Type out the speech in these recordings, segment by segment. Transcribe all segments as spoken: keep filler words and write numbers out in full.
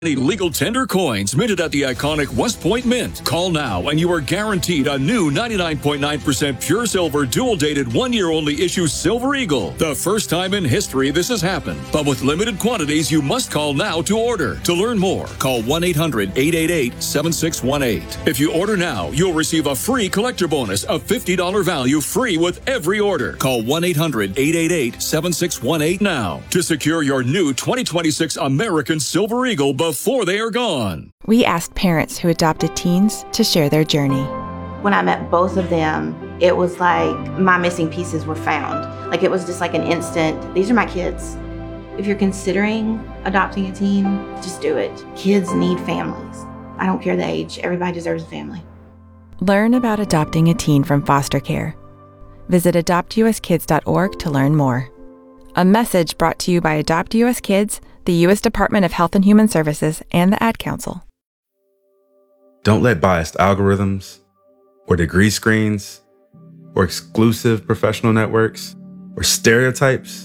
Legal tender coins minted at the iconic West Point Mint. Call now and you are guaranteed a new ninety-nine point nine percent pure silver dual-dated one-year-only issue Silver Eagle. The first time in history this has happened. But with limited quantities, you must call now to order. To learn more, call one eight hundred eight eight eight seven six one eight. If you order now, you'll receive a free collector bonus of fifty dollars value free with every order. Call one eight hundred eight eight eight seven six one eight now to secure your new twenty twenty-six American Silver Eagle before they are gone. We asked parents who adopted teens to share their journey. When I met both of them, it was like my missing pieces were found. Like it was just like an instant, these are my kids. If you're considering adopting a teen, just do it. Kids need families. I don't care the age, everybody deserves a family. Learn about adopting a teen from foster care. Visit adopt u s kids dot org to learn more. A message brought to you by Adopt U S Kids, the U S Department of Health and Human Services, and the Ad Council. Don't let biased algorithms, or degree screens, or exclusive professional networks, or stereotypes.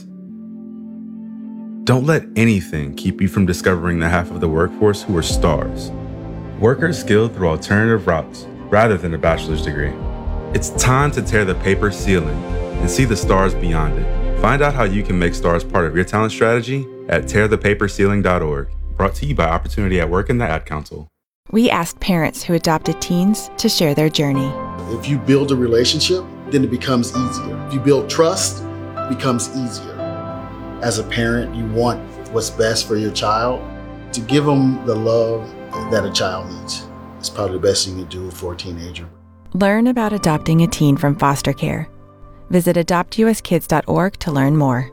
Don't let anything keep you from discovering the half of the workforce who are stars. Workers skilled through alternative routes rather than a bachelor's degree. It's time to tear the paper ceiling and see the stars beyond it. Find out how you can make stars part of your talent strategy at tear the paper ceiling dot org. Brought to you by Opportunity at Work and the Ad Council. We asked parents who adopted teens to share their journey. If you build a relationship, then it becomes easier. If you build trust, it becomes easier. As a parent, you want what's best for your child. To give them the love that a child needs is probably the best thing you can do for a teenager. Learn about adopting a teen from foster care. Visit adopt u s kids dot org to learn more.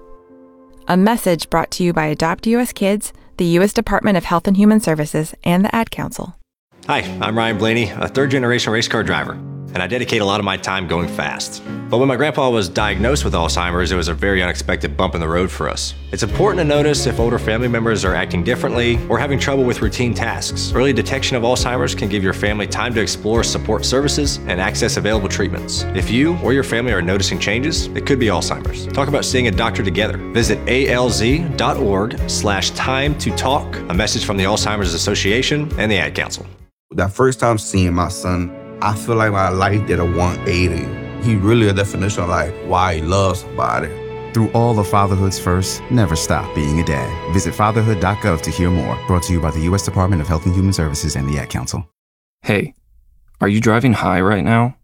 A message brought to you by Adopt U S Kids, the U S Department of Health and Human Services, and the Ad Council. Hi, I'm Ryan Blaney, a third-generation race car driver, and I dedicate a lot of my time going fast. But when my grandpa was diagnosed with Alzheimer's, it was a very unexpected bump in the road for us. It's important to notice if older family members are acting differently or having trouble with routine tasks. Early detection of Alzheimer's can give your family time to explore support services and access available treatments. If you or your family are noticing changes, it could be Alzheimer's. Talk about seeing a doctor together. Visit A L Z dot org slash time to talk. A message from the Alzheimer's Association and the Ad Council. That first time seeing my son, I feel like my life did a one eighty. He really a definition of like why he loves somebody. Through all of fatherhood's first, never stop being a dad. Visit fatherhood dot gov to hear more. Brought to you by the U S Department of Health and Human Services and the Ad Council. Hey, are you driving high right now?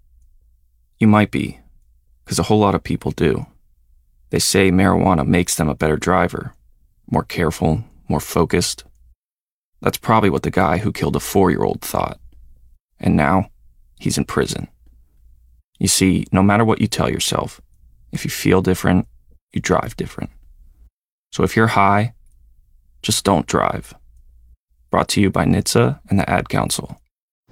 You might be, because a whole lot of people do. They say marijuana makes them a better driver, more careful, more focused. That's probably what the guy who killed a four-year-old thought. And now, he's in prison. You see, no matter what you tell yourself, if you feel different, you drive different. So if you're high, just don't drive. Brought to you by N H T S A and the Ad Council.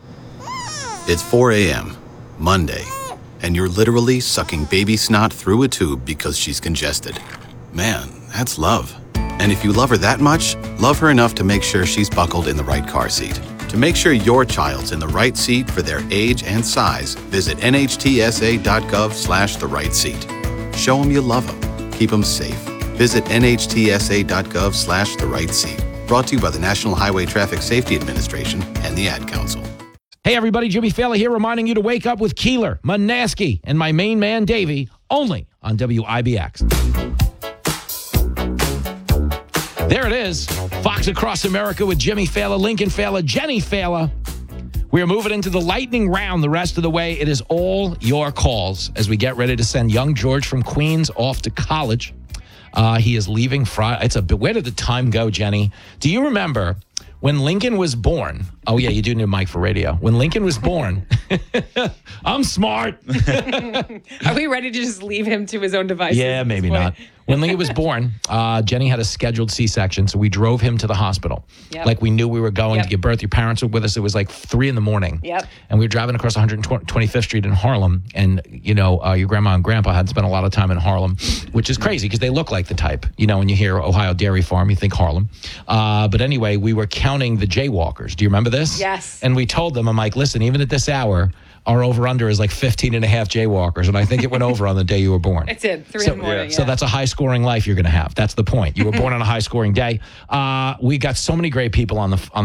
It's four a.m., Monday, and you're literally sucking baby snot through a tube because she's congested. Man, that's love. And if you love her that much, love her enough to make sure she's buckled in the right car seat. To make sure your child's in the right seat for their age and size, visit N H T S A dot gov slash the right seat. Show them you love them. Keep them safe. Visit N H T S A dot gov slash the right seat. Brought to you by the National Highway Traffic Safety Administration and the Ad Council. Hey, everybody, Jimmy Fallon here, reminding you to wake up with Keeler, Manaski, and my main man, Davey, only on W I B X. There it is. Fox Across America with Jimmy Fallon, Lincoln Fallon, Jenny Fallon. We are moving into the lightning round the rest of the way. It is all your calls as we get ready to send young George from Queens off to college. Uh, he is leaving Friday. It's a where did the time go, Jenny? Do you remember when Lincoln was born? Oh, yeah, you do need a mic for radio. When Lincoln was born, I'm smart. Are we ready to just leave him to his own devices? Yeah, maybe not. When Lincoln was born, uh, Jenny had a scheduled C-section, so we drove him to the hospital. Yep. Like we knew we were going yep. to give birth. Your parents were with us. It was like three in the morning. Yep. And we were driving across one hundred twenty-fifth Street in Harlem. And, you know, uh, your grandma and grandpa had spent a lot of time in Harlem, which is crazy because they look like the type. You know, when you hear Ohio Dairy Farm, you think Harlem. Uh, but anyway, we were counting the jaywalkers. Do you remember this? Yes. And we told them, I'm like, listen, even at this hour, our over-under is like fifteen and a half jaywalkers, and I think it went over on the day you were born. It did, three so, in the morning. Yeah. So that's a high-scoring life you're going to have. That's the point. You were born on a high-scoring day. Uh, we got so many great people on the on